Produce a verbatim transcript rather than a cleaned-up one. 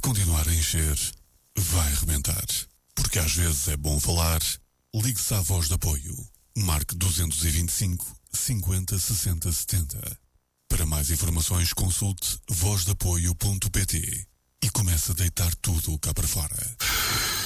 continuar a encher, vai rebentar. Porque às vezes é bom falar. Ligue-se à Voz de Apoio. Marque dois dois cinco, cinquenta, sessenta, setenta. Para mais informações, consulte voz de apoio ponto pt e comece a deitar tudo cá para fora.